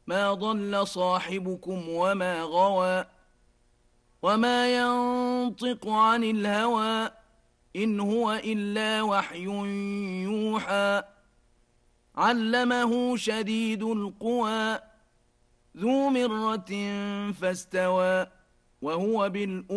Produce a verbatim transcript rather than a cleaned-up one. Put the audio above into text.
ما ضل صاحبكم وما غوى وما ينطق عن الهوى إن هو إلا وحي يوحى علمه شديد القوى ذو مرة فاستوى وهو بالأمر